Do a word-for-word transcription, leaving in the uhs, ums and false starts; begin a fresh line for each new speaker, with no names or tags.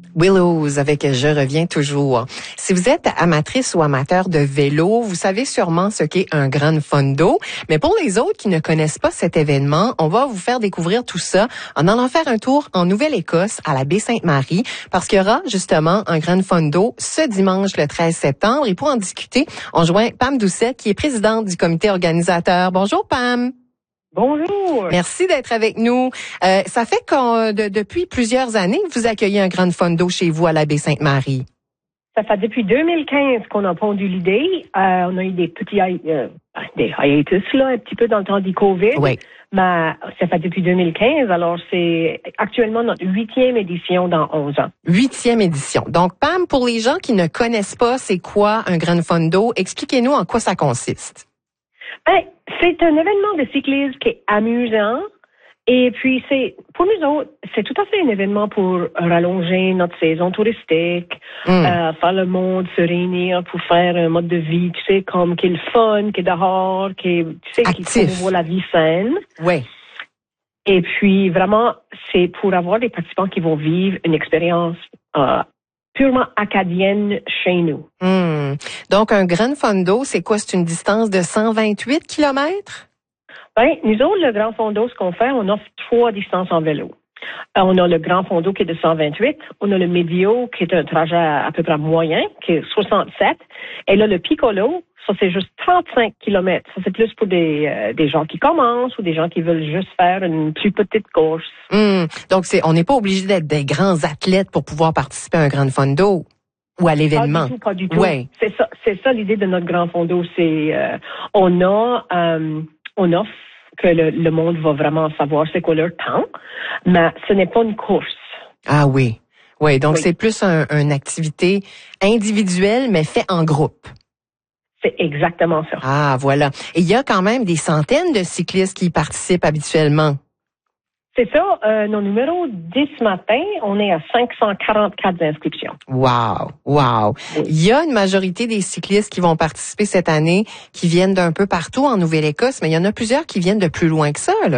Willows avec Je reviens toujours. Si vous êtes amatrice ou amateur de vélo, vous savez sûrement ce qu'est un Gran Fondo. Mais pour les autres qui ne connaissent pas cet événement, on va vous faire découvrir tout ça en allant faire un tour en Nouvelle-Écosse à la baie Sainte-Marie parce qu'il y aura justement un Gran Fondo ce dimanche le treize septembre. Et pour en discuter, on joint Pam Doucet qui est présidente du comité organisateur. Bonjour Pam.
Bonjour.
Merci d'être avec nous. Euh, ça fait qu'on, de, depuis plusieurs années que vous accueillez un Gran Fondo chez vous à la baie Sainte-Marie.
Ça fait depuis deux mille quinze qu'on a pondu l'idée. Euh, on a eu des petits euh, des hiatus là, un petit peu dans le temps du COVID.
Oui.
Mais ça fait depuis deux mille quinze. Alors c'est actuellement notre huitième édition dans onze ans.
Huitième édition. Donc Pam, pour les gens qui ne connaissent pas c'est quoi un Gran Fondo, expliquez-nous en quoi ça consiste.
Ben, c'est un événement de cyclisme qui est amusant. Et puis, c'est pour nous autres, c'est tout à fait un événement pour rallonger notre saison touristique, mm. euh, faire le monde se réunir pour faire un mode de vie, tu sais, comme qui est le fun, qui est dehors, qui est, tu sais, qui promouvoit la vie saine.
Oui.
Et puis, vraiment, c'est pour avoir des participants qui vont vivre une expérience euh, purement acadienne chez nous.
Mm. Donc, un Gran Fondo, c'est quoi? C'est une distance de cent vingt-huit kilomètres?
Ben, nous autres, le Grand Fondo, ce qu'on fait, on offre trois distances en vélo. Euh, on a le Grand Fondo qui est de cent vingt-huit. On a le Medio qui est un trajet à, à peu près moyen, qui est soixante-sept. Et là, le Piccolo, ça, c'est juste trente-cinq kilomètres. Ça, c'est plus pour des, euh, des gens qui commencent ou des gens qui veulent juste faire une plus petite course.
Mmh. Donc, c'est, on n'est pas obligé d'être des grands athlètes pour pouvoir participer à un Grand Fondo ou à l'événement.
Pas du tout, pas du tout.
Ouais.
C'est ça, c'est ça l'idée de notre Grand Fondo. C'est, euh, on a, euh, on offre que le, le monde va vraiment savoir c'est quoi leur temps, mais ce n'est pas une course.
Ah oui. Oui, donc
oui.
c'est plus un, une activité individuelle, mais fait en groupe.
C'est exactement ça.
Ah, voilà. Et il y a quand même des centaines de cyclistes qui y participent habituellement.
C'est ça. Euh, nos numéros dix matin, on est à cinq cent quarante-quatre inscriptions.
Wow, wow. Oui. Il y a une majorité des cyclistes qui vont participer cette année qui viennent d'un peu partout en Nouvelle-Écosse, mais il y en a plusieurs qui viennent de plus loin que ça, là.